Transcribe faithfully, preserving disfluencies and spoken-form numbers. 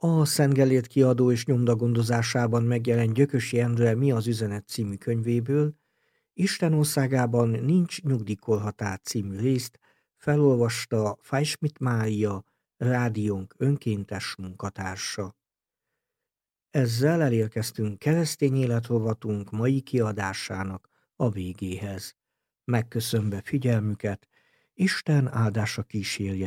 A Szent Gellért kiadó és nyomda gondozásában megjelent Gyökösi Endre Mi az üzenet című könyvéből Isten országában nincs nyugdíjkorhatár című részt felolvasta Fajschmidt Mária, rádiónk önkéntes munkatársa. Ezzel elérkeztünk keresztény életrovatunk mai kiadásának a végéhez. Megköszönve figyelmüket, Isten áldása kísérje